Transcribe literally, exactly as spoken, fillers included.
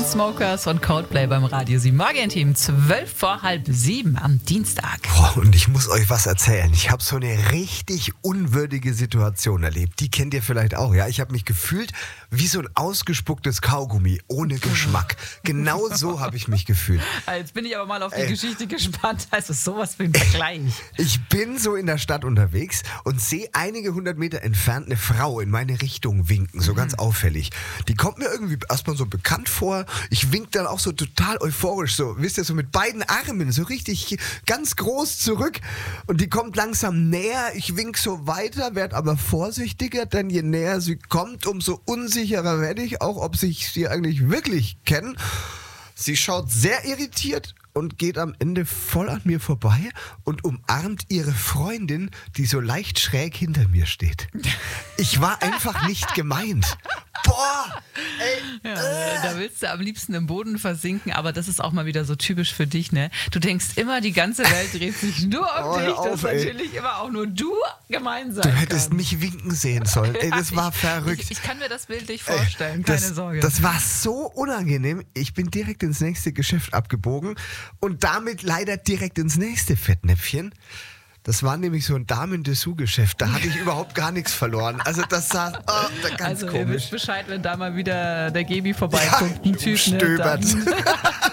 Chainsmokers und Coldplay beim Radio sieben Morgen-Team. Zwölf vor halb sieben am Dienstag. Boah, und ich muss euch was erzählen. Ich habe so eine richtig unwürdige Situation erlebt. Die kennt ihr vielleicht auch, ja? Ich habe mich gefühlt wie so ein ausgespucktes Kaugummi ohne Geschmack. Genau so habe ich mich gefühlt. Jetzt bin ich aber mal auf die Ey. Geschichte gespannt. Also sowas für ein Vergleich. Ich bin so in der Stadt unterwegs und sehe einige hundert Meter entfernt eine Frau in meine Richtung winken, so ganz auffällig. Die kommt mir irgendwie erstmal so bekannt vor. Ich wink dann auch so total euphorisch, so, wisst ihr, so mit beiden Armen, so richtig ganz groß zurück. Und die kommt langsam näher. Ich wink so weiter, werd aber vorsichtiger, denn je näher sie kommt, umso unsicherer werde ich auch, ob sich sie eigentlich wirklich kennen. Sie schaut sehr irritiert und geht am Ende voll an mir vorbei und umarmt ihre Freundin, die so leicht schräg hinter mir steht. Ich war einfach nicht gemeint. Boah, ey. Ja, äh. Da willst du am liebsten im Boden versinken, aber das ist auch mal wieder so typisch für dich, ne? Du denkst immer, die ganze Welt dreht sich nur um Oh, dich, hör auf, dass ey. natürlich immer auch nur du gemein sein Du hättest kannst. mich winken sehen sollen. Ey, das war verrückt. Ich, ich kann mir das bildlich vorstellen, keine das, Sorge. Das war so unangenehm. Ich bin direkt ins nächste Geschäft abgebogen und damit leider direkt ins nächste Fettnäpfchen. Das war nämlich so ein Damen-Dessous-Geschäft. Da hatte ich überhaupt gar nichts verloren. Also das sah oh, da ganz also ihr komisch. wisst Bescheid, wenn da mal wieder der Gebi vorbeikommt, Ja, ein Typ, ne, stöbert. dann